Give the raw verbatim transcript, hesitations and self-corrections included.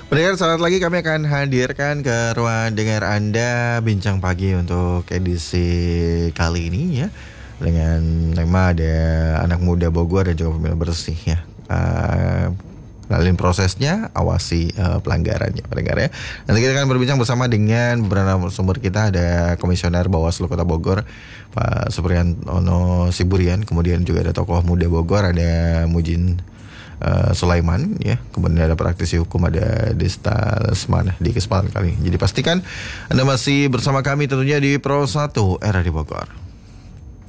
Pendengar, saat lagi kami akan hadirkan ke ruang dengar Anda Bincang Pagi untuk edisi kali ini ya, dengan tema ada anak muda Bogor dan juga pemilu bersih ya. Uh, Lalin prosesnya, awasi uh, pelanggarannya, pendengar ya. Nanti kita akan berbincang bersama dengan beberapa sumber kita. Ada Komisioner Bawaslu Kota Bogor, Pak Supriyantono Siburian. Kemudian juga ada tokoh muda Bogor, ada Mujin Uh, Sulaiman ya, kemudian ada praktisi hukum, ada Desta Lesmana di kesempatan kali ini. Jadi pastikan Anda masih bersama kami tentunya di Pro satu Era di Bogor.